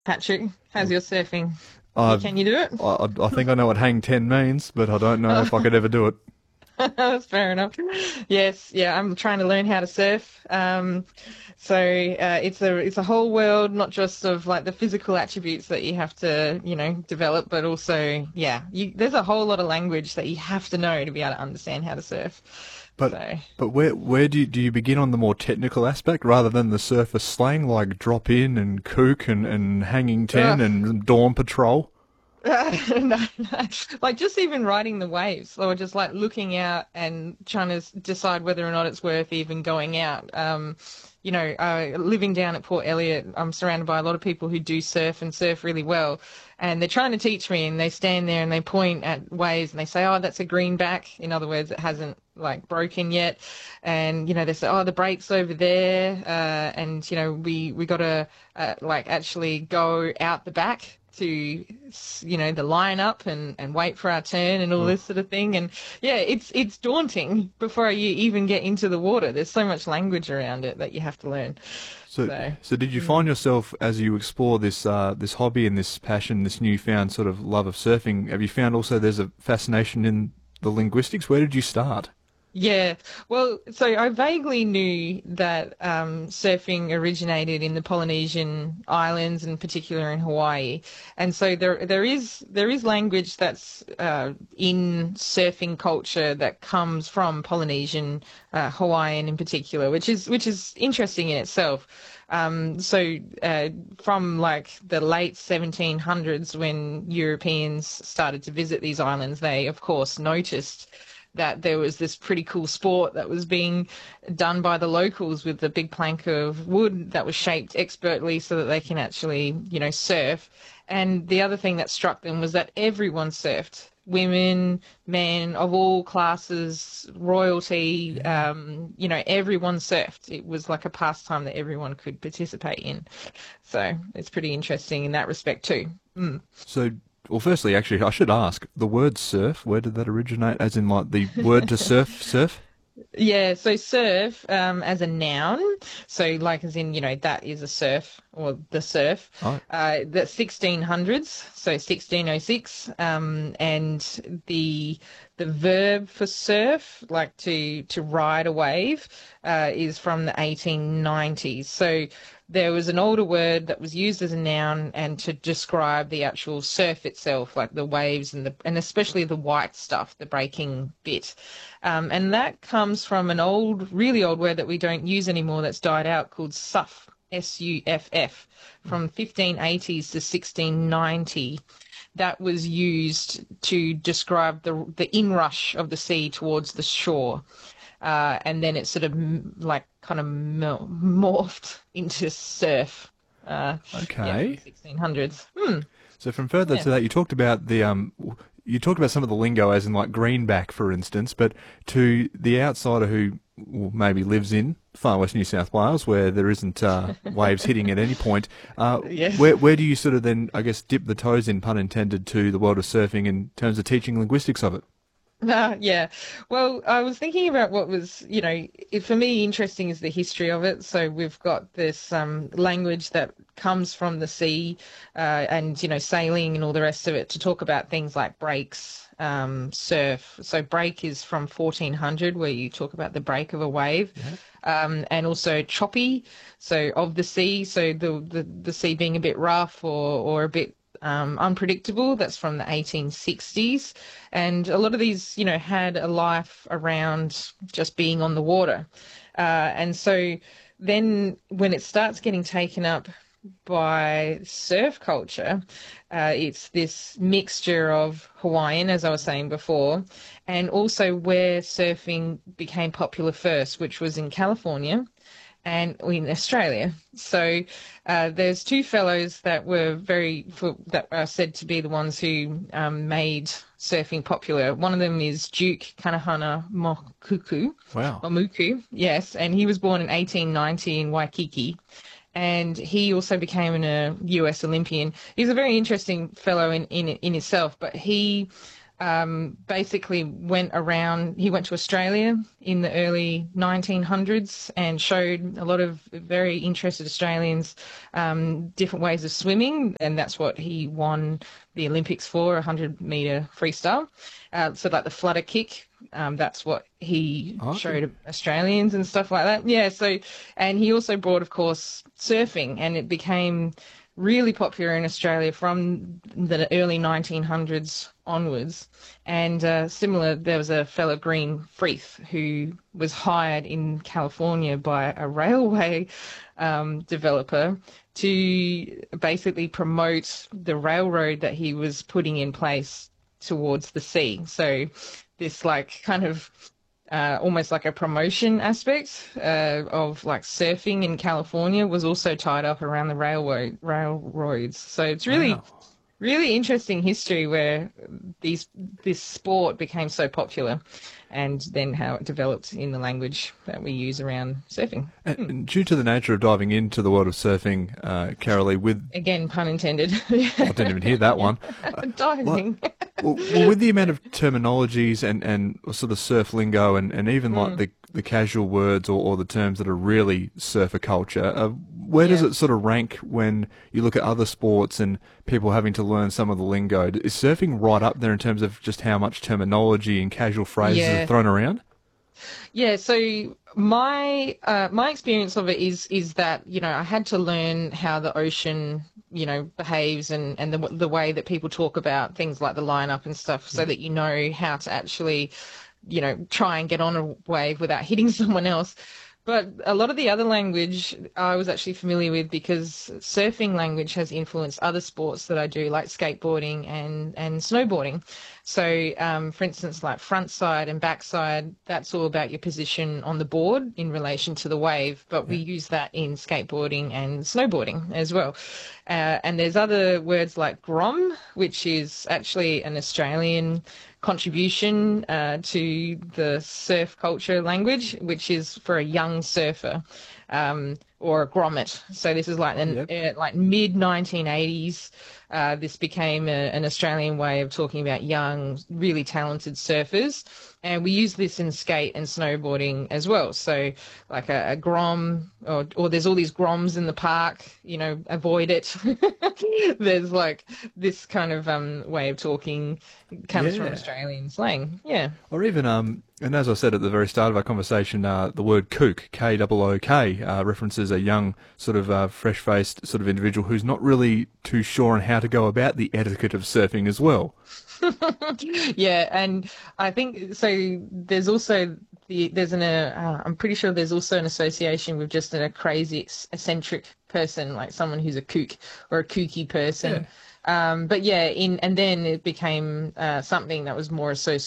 Patrick, how's your surfing? I, Can you do it? I think I know what hang 10 means, but I don't know if I could ever do it. That's fair enough. Yes, yeah, I'm trying to learn how to surf. It's a whole world, not just of like the physical attributes that you have to, develop, but also, yeah, there's a whole lot of language that you have to know to be able to understand how to surf. But So, but where do you begin on the more technical aspect rather than the surface slang like drop in and kook and hanging 10 ugh. and dawn patrol? No, no. Like just even riding the waves or just like looking out and trying to decide whether or not it's worth even going out. Living down at Port Elliot, I'm surrounded by a lot of people who do surf and surf really well. And they're trying to teach me and they stand there and they point at waves and they say, oh, that's a greenback. In other words, it hasn't like broken yet. And, they say, oh, the break's over there. We got to like actually go out the back to the line up and wait for our turn and all Ugh. this sort of thing. And yeah, it's daunting before you even get into the water. There's so much language around it that you have to learn. So So so did you mm. find yourself as you explore this hobby and this passion, this newfound sort of love of surfing, have you found also there's a fascination in the linguistics? Where did you start? Yeah, well, so I vaguely knew that surfing originated in the Polynesian islands, in particular in Hawaii, and so there is language that's in surfing culture that comes from Polynesian, Hawaiian in particular, which is interesting in itself. From like the late 1700s, when Europeans started to visit these islands, they of course noticed that there was this pretty cool sport that was being done by the locals with the big plank of wood that was shaped expertly so that they can actually, surf. And the other thing that struck them was that everyone surfed. Women, men of all classes, royalty, Yeah. everyone surfed. It was like a pastime that everyone could participate in. So it's pretty interesting in that respect too. Mm. So, well, firstly, actually, I should ask the word surf. Where did that originate? As in, like the word to surf, surf. Yeah, so surf as a noun, so like as in, that is a surf or the surf. Oh, The 1600s, so 1606, and the verb for surf, like to ride a wave, is from the 1890s. So there was an older word that was used as a noun and to describe the actual surf itself, like the waves and especially the white stuff, the breaking bit. And that comes from an old, really old word that we don't use anymore that's died out called suff, Suff, from 1580s to 1690. That was used to describe the inrush of the sea towards the shore. And then it sort of like kind of morphed into surf. Yeah, from okay. the 1600s. So from further Yeah. to that, you talked about you talked about some of the lingo, as in like greenback, for instance. But to the outsider who maybe lives in far west New South Wales, where there isn't waves hitting at any point, Yes. where do you sort of then, I guess, dip the toes in, pun intended, to the world of surfing in terms of teaching linguistics of it? Yeah. Well, I was thinking about what was, for me, interesting is the history of it. So we've got this language that comes from the sea and, sailing and all the rest of it to talk about things like breaks, surf. So break is from 1400, where you talk about the break of a wave. Yeah. And also choppy, so of the sea, so the sea being a bit rough or a bit unpredictable. That's from the 1860s. And a lot of these, had a life around just being on the water. And so then when it starts getting taken up by surf culture, it's this mixture of Hawaiian, as I was saying before, and also where surfing became popular first, which was in California and in Australia. So there's two fellows that that are said to be the ones who made surfing popular. One of them is Duke Kanahana Wow. Momuku, yes, and he was born in 1890 in Waikiki. And he also became a US Olympian. He's a very interesting fellow in himself, but he basically went around. He went to Australia in the early 1900s and showed a lot of very interested Australians different ways of swimming, and that's what he won the Olympics for, 100-meter freestyle. So like the flutter kick, that's what he showed Australians and stuff like that. Yeah. So, and he also brought, of course, surfing, and it became really popular in Australia from the early 1900s onwards. And similar, there was a fellow, Green Freeth, who was hired in California by a railway developer to basically promote the railroad that he was putting in place towards the sea. So this like kind of almost like a promotion aspect of like surfing in California was also tied up around the railroads. So it's really, really interesting history where this sport became so popular, and then how it developed in the language that we use around surfing. And due to the nature of diving into the world of surfing, Carolee, with... Again, pun intended. I didn't even hear that one. Diving. Well, with the amount of terminologies and sort of surf lingo and even like the casual words or the terms that are really surfer culture, where does it sort of rank when you look at other sports and people having to learn some of the lingo? Is surfing right up there in terms of just how much terminology and casual phrases are thrown around? Yeah, so my experience of it is that, you know, I had to learn how the ocean, you know, behaves and the way that people talk about things like the lineup and stuff, so that you know how to actually, you know, try and get on a wave without hitting someone else. But a lot of the other language I was actually familiar with because surfing language has influenced other sports that I do, like skateboarding and snowboarding. So, for instance, like front side and backside, that's all about your position on the board in relation to the wave. But we use that in skateboarding and snowboarding as well. And there's other words like grom, which is actually an Australian contribution to the surf culture language, which is for a young surfer, or a grommet. So this is like like mid 1980s. This became an Australian way of talking about young, really talented surfers. And we use this in skate and snowboarding as well. So like a grom, or there's all these groms in the park, you know, avoid it. There's like this kind of way of talking comes from Australian slang. Yeah. Or even, and as I said at the very start of our conversation, the word kook, K-O-O-K, references a young sort of fresh-faced sort of individual who's not really too sure on how to go about the etiquette of surfing as well. Yeah, and I think so. There's also I'm pretty sure there's also an association with just a crazy eccentric person, like someone who's a kook or a kooky person. Yeah. But yeah, and then it became something that was more associated